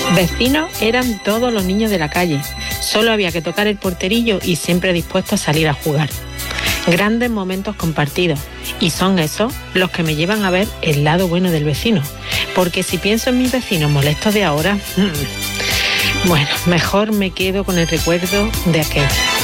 Vecinos eran todos los niños de la calle. Solo había que tocar el porterillo y siempre dispuestos a salir a jugar. Grandes momentos compartidos. Y son esos los que me llevan a ver el lado bueno del vecino. Porque si pienso en mis vecinos molestos de ahora, bueno, mejor me quedo con el recuerdo de aquel.